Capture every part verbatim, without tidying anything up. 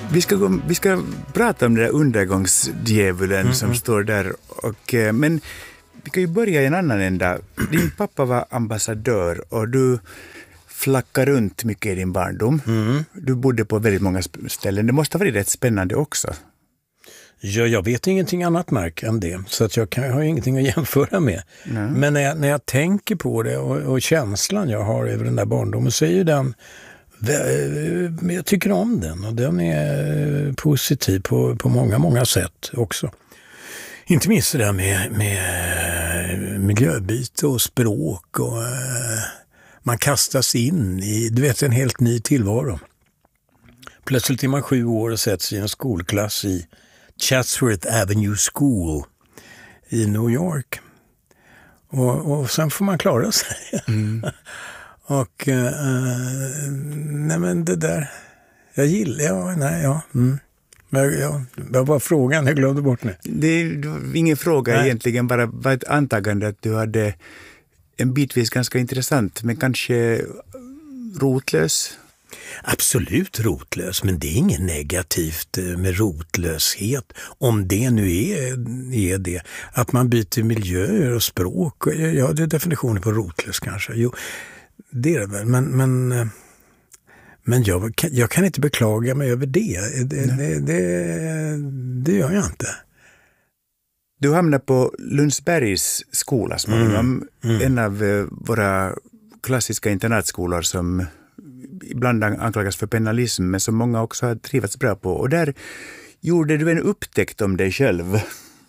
Vi ska, gå, vi ska prata om den där undergångsdjävulen mm-hmm. som står där. Och, men vi kan ju börja i en annan ända. Din pappa var ambassadör och du flackar runt mycket i din barndom. Mm. Du bodde på väldigt många ställen. Det måste ha varit rätt spännande också. Ja, jag vet ingenting annat märk än det. Så att jag, kan, jag har ingenting att jämföra med. Mm. Men när jag, när jag tänker på det och, och känslan jag har över den där barndomen så är ju den... Jag tycker om den och den är positiv på, på många, många sätt också. Inte minst det där med, med miljöbyte och språk och eh, man kastas in i, du vet, en helt ny tillvaro. Plötsligt är man sju år och sätts i en skolklass i Chatsworth Avenue School i New York. Och, och sen får man klara sig. Mm. Och uh, nej men det där, jag gillar, ja, nej, ja. Mm. Men ja, det var frågan, jag glömde bort nu. Det var ingen fråga nej. Egentligen, bara var ett antagande att du hade en bitvis ganska intressant, men kanske rotlös. Absolut rotlös, men det är inget negativt med rotlöshet. Om det nu är, är det, att man byter miljöer och språk, ja det är definitionen på rotlös kanske, jo. Det är det väl, men, men, men jag, kan, jag kan inte beklaga mig över det. Det, det, det. det gör jag inte. Du hamnar på Lundsbergs skola småningom. Mm. Mm. En av våra klassiska internatskolor som ibland anklagas för penalism, men som många också har trivats bra på. Och där gjorde du en upptäckt om dig själv.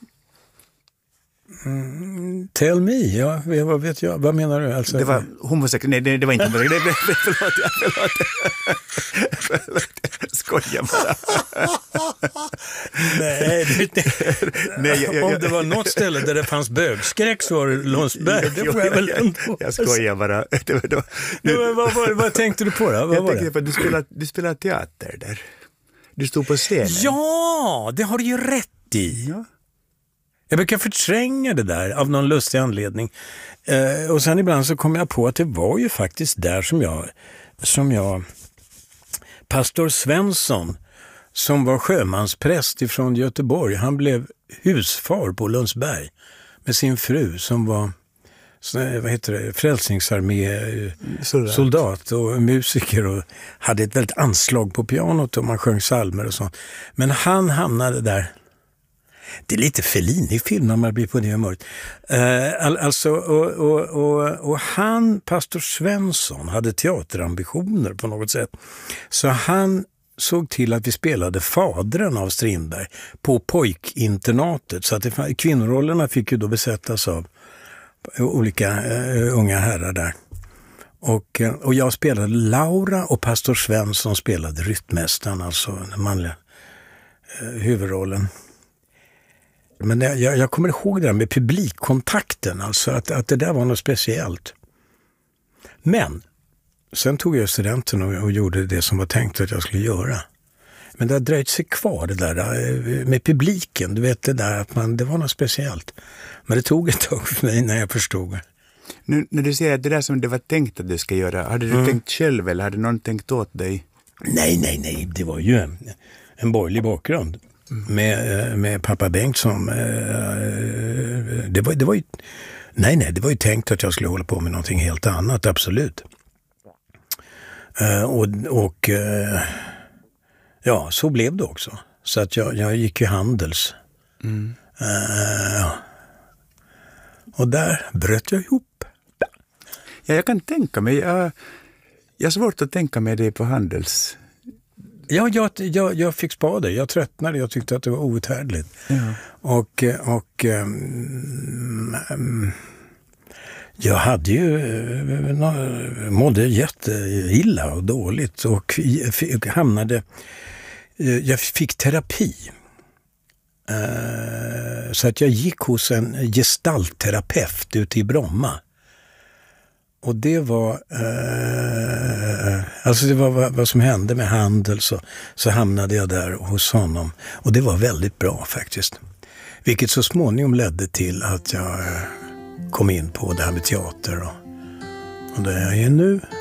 Mm, tell me, ja, vad vet jag, vad menar du? Alltså, det var homosexuell, nej det, det var inte homosexuell, nej, förlåt, förlåt, förlåt, förlåt, skoja bara. nej, det, nej jag, jag, om det var något ställe där det fanns bögskräck så var det Lundsberg, det får jag väl ändå. Jag, jag skojar bara. Det var, det var, nu, vad, vad, vad, vad tänkte du på då? Vad jag var tänkte det? på att du spelade, du spelade teater där. Du stod på scenen. Ja, det har du ju rätt i. Ja. Jag brukar förtränga det där av någon lustig anledning. Eh, och sen ibland så kom jag på att det var ju faktiskt där som jag, som jag, pastor Svensson, som var sjömanspräst ifrån Göteborg, han blev husfar på Lundsberg med sin fru som var, vad heter det, frälsningsarmé soldat. soldat och musiker och hade ett väldigt anslag på pianot och man sjöng psalmer och sånt. Men han hamnade där. Det är lite Fellini-film när man blir på det humöret. Uh, all, alltså, och, och, och, och han, pastor Svensson, hade teaterambitioner på något sätt. Så han såg till att vi spelade Fadren av Strindberg på pojkinternatet. Så att det, kvinnorollerna fick ju då besättas av olika uh, unga herrar där. Och, uh, och jag spelade Laura och pastor Svensson spelade rytmästaren, alltså den manliga uh, huvudrollen. Men jag, jag kommer ihåg det där med publikkontakten, alltså att, att det där var något speciellt. Men sen tog jag studenten och, och gjorde det som var tänkt att jag skulle göra. Men det har dröjt sig kvar det där med publiken, du vet det där att man, det var något speciellt. Men det tog ett tag för mig när jag förstod. Nu när du säger att det där som det var tänkt att du ska göra, hade du mm. tänkt själv eller hade någon tänkt åt dig? Nej, nej, nej, det var ju en, en borgerlig bakgrund. Med, med pappa Bengtsson. Det var, det var ju, nej, nej, det var ju tänkt att jag skulle hålla på med någonting helt annat, absolut. Och, och ja, så blev det också. Så att jag, jag gick ju Handels. Mm. Och där bröt jag ihop. Ja, jag kan tänka mig, jag, jag har svårt att tänka mig det på Handels. Ja, jag, jag, jag fick spader. Jag tröttnade. Jag tyckte att det var outhärdligt. Ja. Och, och um, um, jag hade ju uh, mådde jätteilla och dåligt och fick, hamnade uh, jag fick terapi. Uh, så att jag gick hos en gestaltterapeut ute i Bromma. Och det var eh, alltså det var vad, vad som hände med Handel, så, så hamnade jag där hos honom. Och det var väldigt bra faktiskt. Vilket så småningom ledde till att jag kom in på det här med teater. Och, och där jag är nu.